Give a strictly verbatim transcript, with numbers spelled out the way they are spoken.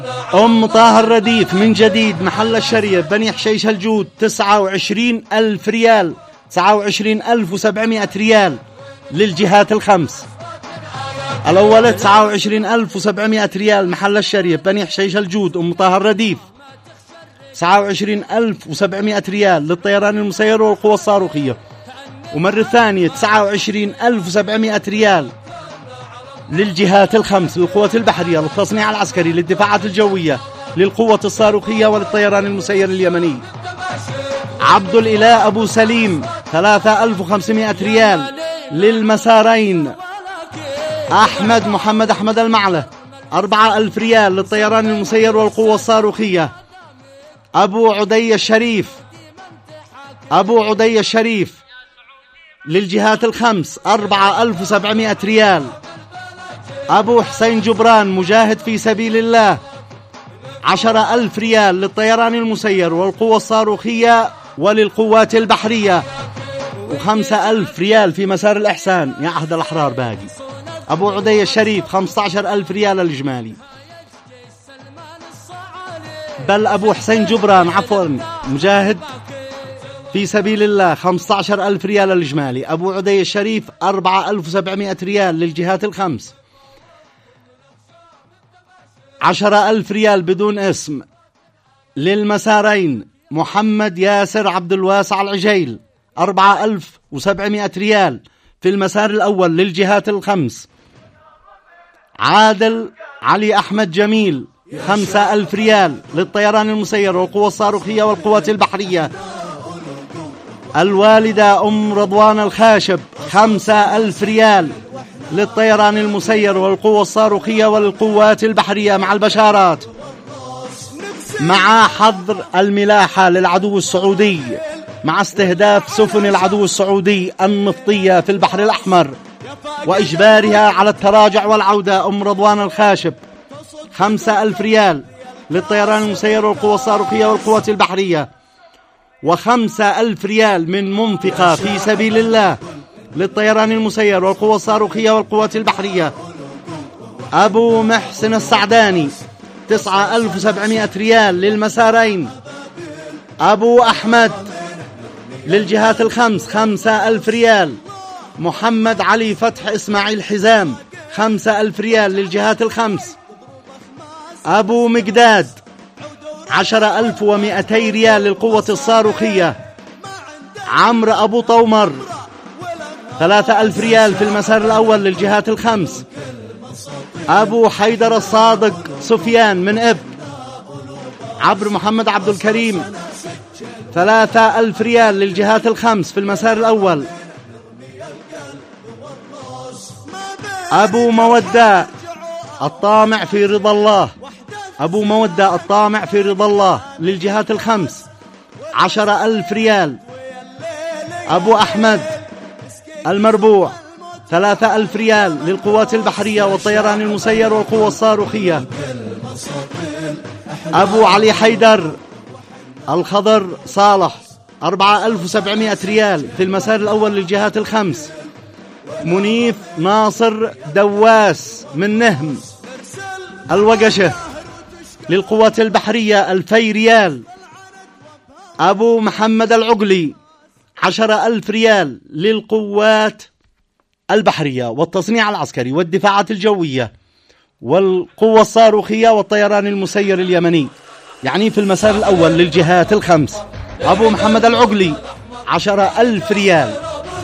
أم طه الرديف من جديد محل الشريف بني حشيش الجود تسعة وعشرين ألف ريال، تسعة وعشرين ألف وسبعمائة ريال للجهات الخمس. الأول تسعة وعشرين ألف وسبعمائة ريال محل الشريف بني حشيش الجود أم طه الرديف، تسعة وعشرين ألف وسبعمائة ريال للطيران المسير والقوة الصاروخية. ومرة ثانية تسعة وعشرين ألف وسبعمائة ريال للجهات الخمس، للقوة البحرية، للتصنيع العسكري، للدفاعات الجوية، للقوة الصاروخية وللطيران المسير اليمني. عبد الإله أبو سليم ثلاثة آلاف وخمسمائة ريال للمسارين. أحمد محمد أحمد المعلة أربعة آلاف ريال للطيران المسير والقوة الصاروخية. أبو عدي الشريف أبو عدي الشريف للجهات الخمس أربعة آلاف وسبعمائة ريال. أبو حسين جبران مجاهد في سبيل الله عشرة ألف ريال للطيران المسير والقوة الصاروخية وللقوات البحرية، وخمسة ألف ريال في مسار الإحسان يا عهد الأحرار باقي. أبو عدي الشريف خمسة عشر ألف ريال الإجمالي. بل أبو حسين جبران عفوا مجاهد في سبيل الله خمسة عشر ألف ريال الإجمالي. أبو عدي الشريف أربعة آلاف وسبعمائة ريال للجهات الخمس. عشرة ألف ريال بدون اسم للمسارين. محمد ياسر عبد الواسع العجيل أربعة آلاف وسبعمائة ريال في المسار الأول للجهات الخمس. عادل علي أحمد جميل خمسة ألف ريال للطيران المسير والقوة الصاروخية والقوات البحرية. الوالدة أم رضوان الخاشب خمسة ألف ريال للطيران المسير والقوة الصاروخية والقوات البحرية مع البشارات، مع حظر الملاحة للعدو السعودي، مع استهداف سفن العدو السعودي النفطية في البحر الأحمر وإجبارها على التراجع والعودة. أم رضوان الخاشب خمسة ألف ريال للطيران المسير والقوة الصاروخية والقوات البحرية، وخمسة ألف ريال من منفقة في سبيل الله للطيران المسير والقوة الصاروخية والقوات البحرية. أبو محسن السعداني تسعة آلاف وسبعمائة ريال للمسارين. أبو أحمد للجهات الخمس خمسة ألف ريال. محمد علي فتح إسماعيل حزام خمسة ألف ريال للجهات الخمس. أبو مقداد عشرة ألف ومئتي ريال للقوة الصاروخية. عمرو أبو طومر ثلاثة ألف ريال في المسار الأول للجهات الخمس. أبو حيدر الصادق سفيان من إب عبر محمد عبد الكريم ثلاثة ألف ريال للجهات الخمس في المسار الأول. أبو مودة الطامع في رضا الله أبو مودة الطامع في رضا الله للجهات الخمس عشرة ألف ريال. أبو أحمد المربوع ثلاثة ألف ريال للقوات البحرية والطيران المسير والقوة الصاروخية. أبو علي حيدر الخضر صالح أربعة آلاف وسبعمائة ريال في المسار الأول للجهات الخمس. منيف ناصر دواس من نهم الوقشة للقوات البحرية ألفي ريال. أبو محمد العقلي عشرة ألف ريال للقوات البحرية والتصنيع العسكري والدفاعات الجوية والقوة الصاروخية والطيران المسير اليمني، يعني في المسار الأول للجهات الخمس. أبو محمد العقلي عشرة ألف ريال.